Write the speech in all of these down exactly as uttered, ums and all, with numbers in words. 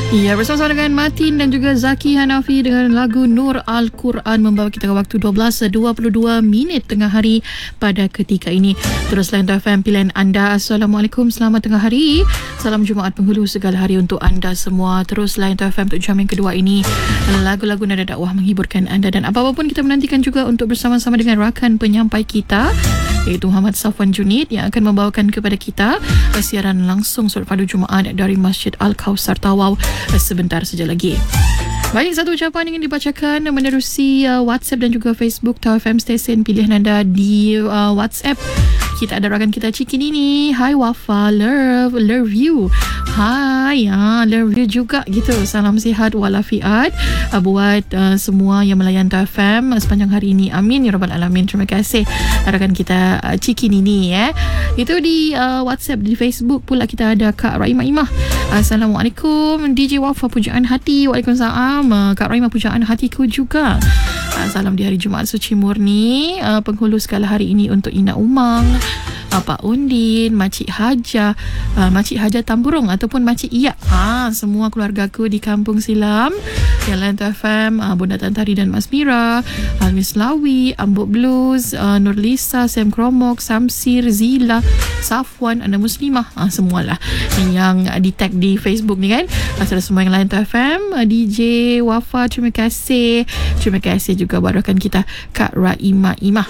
Ya, bersama dengan Matin dan juga Zaki Hanafi dengan lagu Nur Al-Quran membawa kita ke waktu dua belas dua puluh dua minit tengah hari pada ketika ini. Terus Layan F M pilihan anda. Assalamualaikum, selamat tengah hari. Salam Jumaat penghulu segala hari untuk anda semua. Terus Layan F M untuk jam yang kedua ini, lagu-lagu nada dakwah menghiburkan anda, dan apa-apa pun kita menantikan juga untuk bersama-sama dengan rakan penyampai kita, iaitu Muhammad Safwan Junid, yang akan membawakan kepada kita siaran langsung solat fardu Jumaat dari Masjid Al-Kausar Tawau sebentar saja lagi. Baik, satu ucapan ingin dibacakan menerusi uh, WhatsApp dan juga Facebook Tau F M stesen pilihan anda di uh, WhatsApp. Kita ada rakan kita Ciki Nini. Hai Wafa, love, love you. Hai, ya, love you juga gitu. Salam sihat walafiat uh, buat uh, semua yang melayan Tau F M sepanjang hari ini. Amin ya rabbal alamin. Terima kasih rakan kita uh, Ciki Nini ya. Itu di uh, WhatsApp. Di Facebook pula kita ada Kak Raimah Imah. Assalamualaikum D J Wafa, pujaan hati. Waalaikumsalam uh, Kak Raimah, pujaan hatiku juga. uh, Salam di hari Jumaat suci murni. uh, Penghulu segala hari ini untuk Ina Umang, Pak Undin, Makcik Haja, uh, Makcik Haja Tamburung ataupun Makcik Iya, ha, semua keluargaku di Kampung Silam, yang Layan F M, uh, Bunda Tantari dan Mas Mira, Almis Lawi, Ambuk Blues, uh, Nurlisa, Sam Kromok, Samsir, Zila, Safwan, Anda Muslimah, uh, semualah yang uh, di tag di Facebook ni kan. Asal semua yang Layan F M, uh, D J Wafa, terima kasih. Terima kasih juga buat rakan kita Kak Raimah Imah.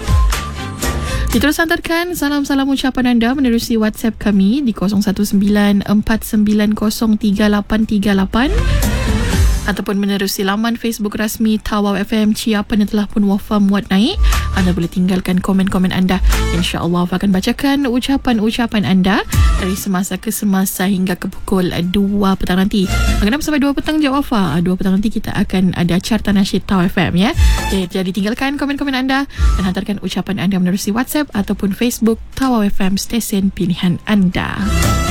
Terus hantarkan salam-salam ucapan anda menerusi WhatsApp kami di kosong satu sembilan empat sembilan kosong tiga lapan tiga lapan ataupun menerusi laman Facebook rasmi Tawau F M. Siapa yang telah pun Wafa muat naik, anda boleh tinggalkan komen-komen anda. InsyaAllah Wafa akan bacakan ucapan-ucapan anda dari semasa ke semasa hingga ke pukul dua petang nanti. Kenapa sampai dua petang je Wafa? dua petang nanti kita akan ada carta nasyid Tawau F M ya. Jadi, jadi tinggalkan komen-komen anda dan hantarkan ucapan anda menerusi WhatsApp ataupun Facebook Tawau F M stesen pilihan anda.